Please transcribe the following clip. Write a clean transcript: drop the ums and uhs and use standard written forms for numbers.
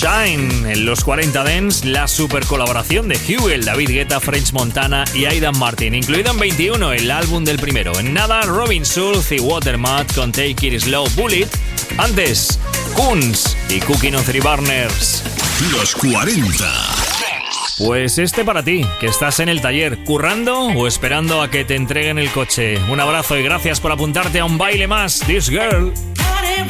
Shine. En los 40 Dance, la super colaboración de Hewell, David Guetta, French Montana y Aidan Martin, incluido en 21, el álbum del primero. En nada, Robin Schulz y Watermat con Take It Slow, Bullet. Antes, Kunz y Cookie No Three Burners. Los 40. Pues este para ti, que estás en el taller, currando o esperando a que te entreguen el coche. Un abrazo y gracias por apuntarte a un baile más. This Girl.